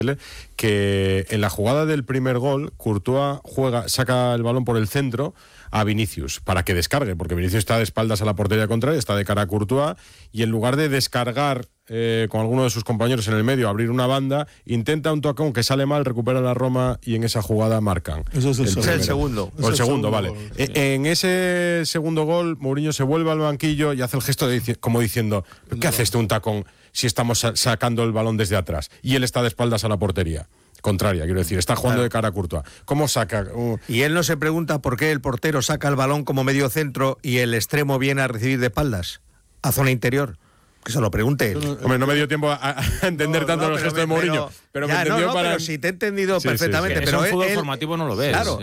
que en la jugada del primer gol, Courtois saca el balón por el centro a Vinicius para que descargue, porque Vinicius está de espaldas a la portería contraria, está de cara a Courtois, y en lugar de descargar con alguno de sus compañeros en el medio, abrir una banda, intenta un tacón que sale mal, recupera la Roma y en esa jugada marcan. Eso es el segundo. O el segundo, vale. Gol, sí. En ese segundo gol, Mourinho se vuelve al banquillo y hace el gesto como diciendo, ¿qué hace un tacón si estamos sacando el balón desde atrás? Y él está de espaldas a la portería contraria, quiero decir, está jugando de cara a Courtois. ¿Cómo saca? Y él no se pregunta por qué el portero saca el balón como medio centro y el extremo viene a recibir de espaldas, a zona interior. Que se lo pregunte él. Hombre, no me dio tiempo a entender tanto el gesto de Mourinho. Pero me entendió para... pero si te he entendido perfectamente. Sí. Pero en fútbol formativo no lo ves. Claro,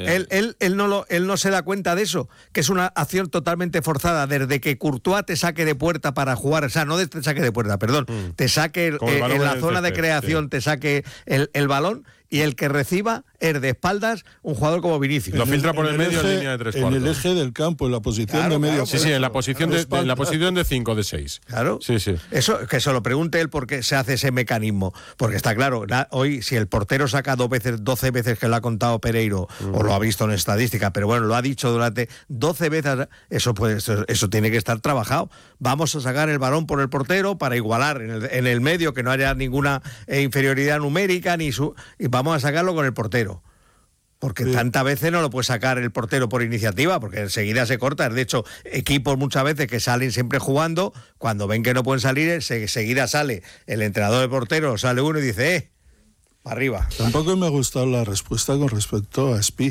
él no se da cuenta de eso, que es una acción totalmente forzada desde que Courtois te saque de puerta para jugar, o sea, no te saque de puerta, perdón, te saque en la zona de creación, te saque el balón, y el que reciba es de espaldas un jugador como Vinicius. Lo filtra por el medio en línea de 3 cuartos. En el eje del campo, en la posición de medio. Sí, en la posición de 5, de 6. Claro. Sí. Eso, que se lo pregunte él por qué se hace ese mecanismo. Porque está claro, hoy si el portero saca 12 veces que lo ha contado Pereiro, o lo ha visto en estadística, pero bueno, lo ha dicho durante 12 veces, eso tiene que estar trabajado. Vamos a sacar el balón por el portero para igualar en el medio, que no haya ninguna inferioridad numérica, y vamos a sacarlo con el portero. Porque tantas veces no lo puede sacar el portero por iniciativa, porque enseguida se corta. De hecho, equipos muchas veces que salen siempre jugando, cuando ven que no pueden salir, enseguida sale el entrenador del portero, sale uno y dice, arriba. Tampoco me ha gustado la respuesta con respecto a Spi.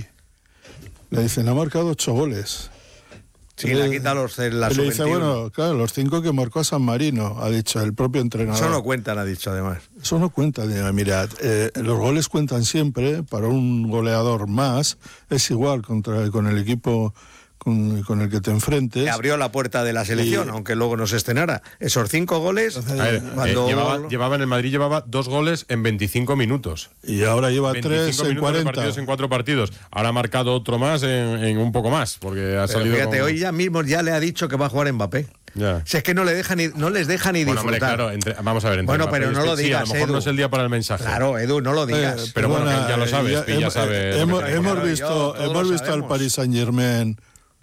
Le dicen, ha marcado 8 goles. Sí, le ha quitado la sub-21. Le dice, bueno, claro, los 5 que marcó a San Marino, ha dicho el propio entrenador. Eso no cuentan, ha dicho además. Eso no cuenta. Mirad, los goles cuentan siempre, para un goleador más, es igual con el equipo con el que te enfrentes. Le abrió la puerta de la selección, aunque luego no se estrenara. Esos 5 goles... llevaba en el Madrid 2 goles en 25 minutos. Y ahora lleva 3 en 40. En 4 partidos. Ahora ha marcado otro más en un poco más, porque ha salido... Fíjate, hoy ya mismo le ha dicho que va a jugar Mbappé. Ya. Si es que no les deja ni disfrutar. Hombre, claro, vamos a ver. Bueno, pero no lo digas, a lo mejor Edu. no es el día para el mensaje. Claro, Edu, no lo digas. Pero bueno, ya lo sabes. Ya sabe. Hemos visto al Paris Saint-Germain,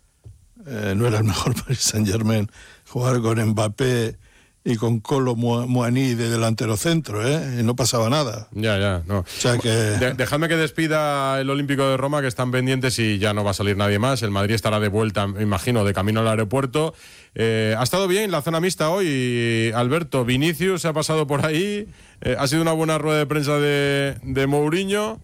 no era el mejor Paris Saint-Germain, jugar con Mbappé y con Kolo Muani de delantero centro, y no pasaba nada. Ya, no. O sea que... Dejadme que despida el Olímpico de Roma, que están pendientes y ya no va a salir nadie más. El Madrid estará de vuelta, me imagino, de camino al aeropuerto. Ha estado bien la zona mixta hoy, Alberto. Vinicius se ha pasado por ahí. Ha sido una buena rueda de prensa de Mourinho.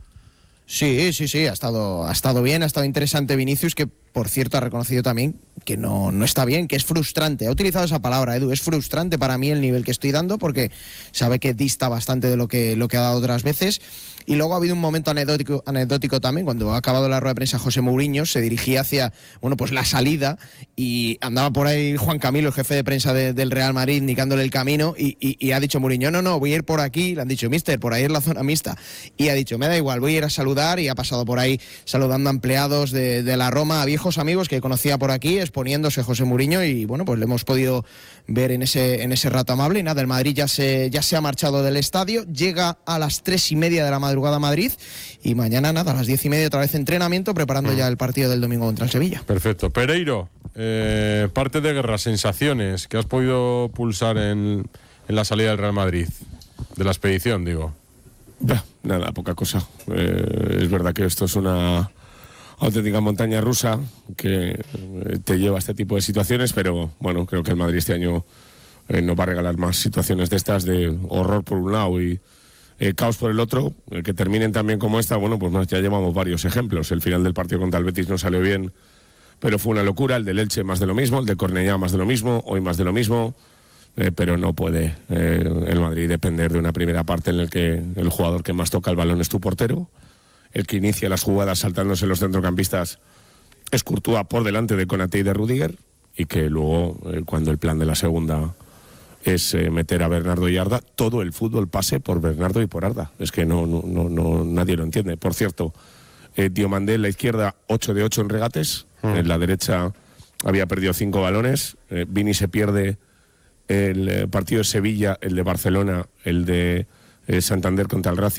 Sí, ha estado bien, ha estado interesante Vinicius, que por cierto ha reconocido también que no está bien, que es frustrante. Ha utilizado esa palabra, Edu, es frustrante para mí el nivel que estoy dando, porque sabe que dista bastante de lo que ha dado otras veces. Y luego ha habido un momento anecdótico también, cuando ha acabado la rueda de prensa José Mourinho, se dirigía hacia, pues la salida, y andaba por ahí Juan Camilo, el jefe de prensa del Real Madrid, indicándole el camino, y ha dicho Mourinho, no, voy a ir por aquí. Le han dicho, mister, por ahí es la zona mixta. Y ha dicho, me da igual, voy a ir a saludar, y ha pasado por ahí saludando a empleados de la Roma, a viejos amigos que conocía por aquí, exponiéndose José Mourinho, y bueno, pues le hemos podido ver en ese rato amable. Y nada, el Madrid ya se ha marchado del estadio, llega a las 3:30 de la madrugada a Madrid, y mañana nada, a las 10:30 otra vez entrenamiento, preparando ya el partido del domingo contra el Sevilla. Perfecto. Pereiro, parte de guerra, sensaciones que has podido pulsar en la salida del Real Madrid, de la expedición, digo. Nada, poca cosa. Es verdad que esto es una auténtica montaña rusa que te lleva a este tipo de situaciones, pero bueno, creo que el Madrid este año nos va a regalar más situaciones de estas, de horror por un lado y caos por el otro. Que terminen también como esta, bueno, pues ya llevamos varios ejemplos. El final del partido contra el Betis no salió bien, pero fue una locura. El del Elche más de lo mismo, el de Cornellá más de lo mismo, hoy más de lo mismo. Pero no puede el Madrid depender de una primera parte en la que el jugador que más toca el balón es tu portero, el que inicia las jugadas saltándose los centrocampistas es Courtois por delante de Konaté y de Rüdiger, y que luego cuando el plan de la segunda es meter a Bernardo y Arda, todo el fútbol pase por Bernardo y por Arda. Es que no nadie lo entiende. Por cierto, Diomandé en la izquierda 8 de 8 en regates, en la derecha había perdido 5 balones, Vini se pierde el partido de Sevilla, el de Barcelona, el de Santander contra el Racing.